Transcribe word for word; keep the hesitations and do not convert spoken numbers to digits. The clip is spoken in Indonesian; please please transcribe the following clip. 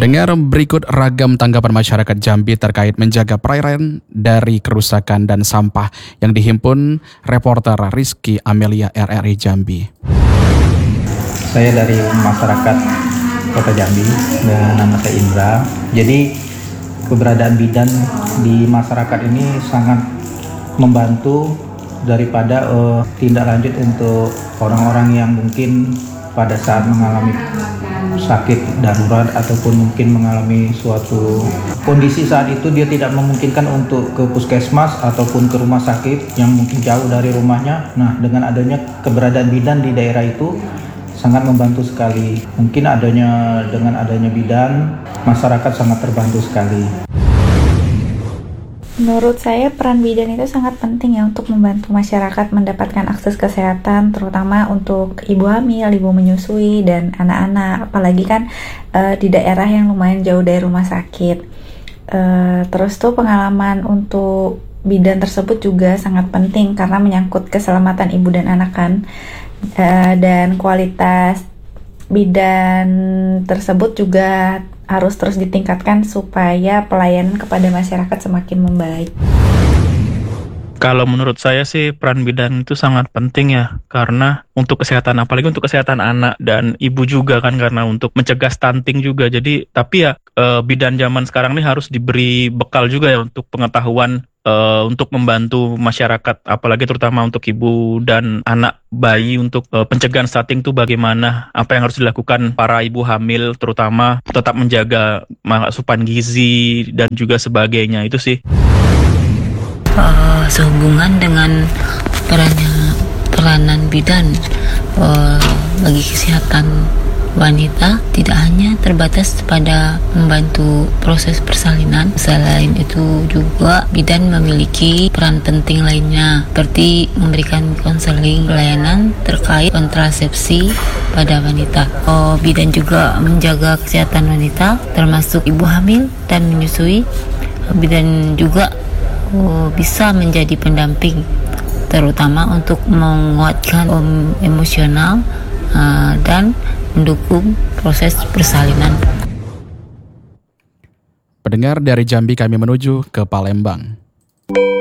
Pendengar, berikut ragam tanggapan masyarakat Jambi terkait menjaga perairan dari kerusakan dan sampah yang dihimpun reporter Rizky Amelia R R I Jambi. Saya dari masyarakat Kota Jambi dan nama saya Indra. Jadi keberadaan bidan di masyarakat ini sangat membantu daripada uh, tindak lanjut untuk orang-orang yang mungkin pada saat mengalami sakit darurat ataupun mungkin mengalami suatu kondisi saat itu dia tidak memungkinkan untuk ke puskesmas ataupun ke rumah sakit yang mungkin jauh dari rumahnya. Nah, dengan adanya keberadaan bidan di daerah itu sangat membantu sekali. Mungkin adanya dengan adanya bidan, masyarakat sangat terbantu sekali. Menurut saya peran bidan itu sangat penting ya untuk membantu masyarakat mendapatkan akses kesehatan, terutama untuk ibu hamil, ibu menyusui, dan anak-anak. Apalagi kan e, di daerah yang lumayan jauh dari rumah sakit. E, terus tuh pengalaman untuk bidan tersebut juga sangat penting karena menyangkut keselamatan ibu dan anak kan. E, dan kualitas bidan tersebut juga harus terus ditingkatkan supaya pelayanan kepada masyarakat semakin membaik. Kalau menurut saya sih peran bidan itu sangat penting ya, karena untuk kesehatan, apalagi untuk kesehatan anak dan ibu juga kan, karena untuk mencegah stunting juga. Jadi tapi ya e, bidan zaman sekarang ini harus diberi bekal juga ya untuk pengetahuan e, untuk membantu masyarakat, apalagi terutama untuk ibu dan anak bayi, untuk e, pencegahan stunting itu bagaimana, apa yang harus dilakukan para ibu hamil, terutama tetap menjaga asupan gizi dan juga sebagainya. Itu sih. Uh, sehubungan dengan perannya peranan bidan uh, bagi kesehatan wanita tidak hanya terbatas pada membantu proses persalinan. Selain itu juga bidan memiliki peran penting lainnya seperti memberikan konseling pelayanan terkait kontrasepsi pada wanita. Oh, bidan juga menjaga kesehatan wanita termasuk ibu hamil dan menyusui. Bidan juga Oh, bisa menjadi pendamping terutama untuk menguatkan um, emosional uh, dan mendukung proses persalinan. Pendengar, dari Jambi kami menuju ke Palembang.